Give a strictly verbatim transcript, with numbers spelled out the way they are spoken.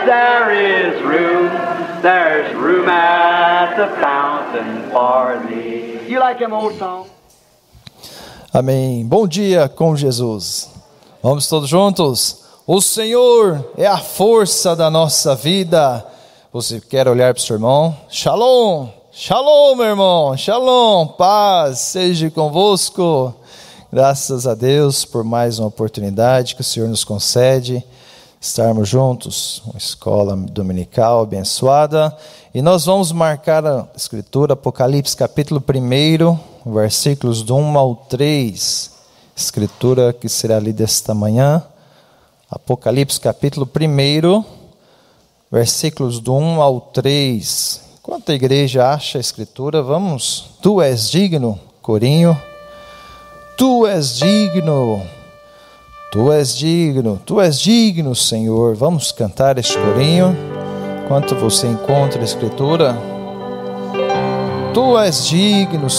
There is room, there's room at the fountain for thee. You like them old songs? Amém. Bom dia com Jesus. Vamos todos juntos? O Senhor é a força da nossa vida. Você quer olhar para o seu irmão? Shalom, shalom, meu irmão, shalom, paz seja convosco. Graças a Deus por mais uma oportunidade que o Senhor nos concede, estarmos juntos, uma escola dominical abençoada. E nós vamos marcar a Escritura, Apocalipse capítulo um, versículos do um ao três. Escritura que será lida esta manhã. Apocalipse capítulo um, versículos do um ao três. Enquanto a igreja acha a Escritura, vamos. Tu és digno, corinho. Tu és digno. Tu és digno. Tu és digno, Senhor. Vamos cantar este corinho. Enquanto você encontra a Escritura. Tu és digno,